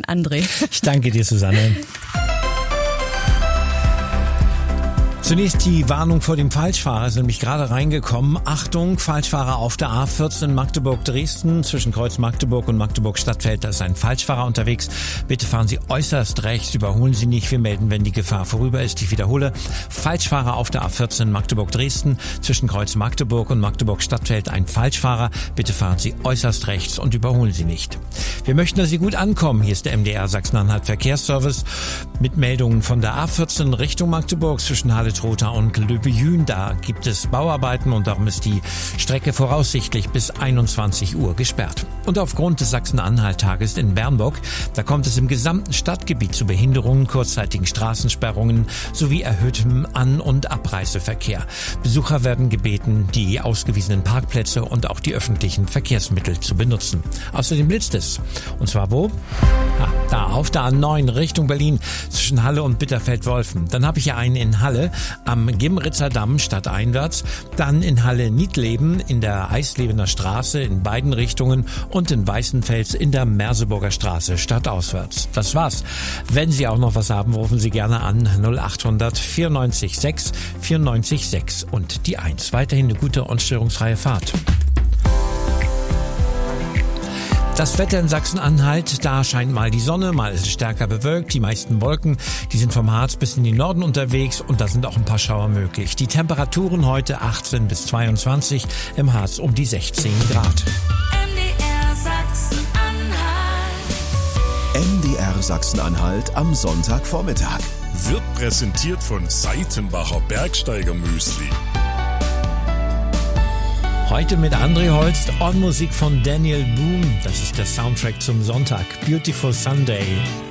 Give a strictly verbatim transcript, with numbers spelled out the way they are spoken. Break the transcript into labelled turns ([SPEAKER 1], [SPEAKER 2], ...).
[SPEAKER 1] an André.
[SPEAKER 2] Ich danke dir, Susanne. Zunächst die Warnung vor dem Falschfahrer, ist nämlich gerade reingekommen. Achtung, Falschfahrer auf der A vierzehn Magdeburg-Dresden zwischen Kreuz Magdeburg und Magdeburg-Stadtfeld. Da ist ein Falschfahrer unterwegs. Bitte fahren Sie äußerst rechts, überholen Sie nicht. Wir melden, wenn die Gefahr vorüber ist. Ich wiederhole, Falschfahrer auf der A vierzehn Magdeburg-Dresden zwischen Kreuz Magdeburg und Magdeburg-Stadtfeld. Ein Falschfahrer. Bitte fahren Sie äußerst rechts und überholen Sie nicht. Wir möchten, dass Sie gut ankommen. Hier ist der M D R Sachsen-Anhalt Verkehrsservice mit Meldungen von der A vierzehn Richtung Magdeburg zwischen Halle Trotha und Löbejün. Da gibt es Bauarbeiten und darum ist die Strecke voraussichtlich bis einundzwanzig Uhr gesperrt. Und aufgrund des Sachsen-Anhalt-Tages in Bernburg, da kommt es im gesamten Stadtgebiet zu Behinderungen, kurzzeitigen Straßensperrungen sowie erhöhtem An- und Abreiseverkehr. Besucher werden gebeten, die ausgewiesenen Parkplätze und auch die öffentlichen Verkehrsmittel zu benutzen. Außerdem blitzt es. Und zwar wo? Ah, da auf der A neun Richtung Berlin zwischen Halle und Bitterfeld-Wolfen. Dann habe ich ja einen in Halle am Gimritzer Damm stadteinwärts, dann in Halle-Niedleben in der Eislebener Straße in beiden Richtungen und in Weißenfels in der Merseburger Straße stadtauswärts. Das war's. Wenn Sie auch noch was haben, rufen Sie gerne an null achthundert vierundneunzig sechs vierundneunzig sechs und die eins. Weiterhin eine gute und störungsfreie Fahrt. Das Wetter in Sachsen-Anhalt, da scheint mal die Sonne, mal ist es stärker bewölkt. Die meisten Wolken, die sind vom Harz bis in den Norden unterwegs und da sind auch ein paar Schauer möglich. Die Temperaturen heute achtzehn bis zweiundzwanzig, im Harz um die sechzehn Grad.
[SPEAKER 3] M D R Sachsen-Anhalt.
[SPEAKER 4] M D R Sachsen-Anhalt am Sonntagvormittag.
[SPEAKER 5] Wird präsentiert von Seitenbacher Bergsteiger-Müsli.
[SPEAKER 2] Heute mit André Holst und Musik von Daniel Boone. Das ist der Soundtrack zum Sonntag. Beautiful Sunday.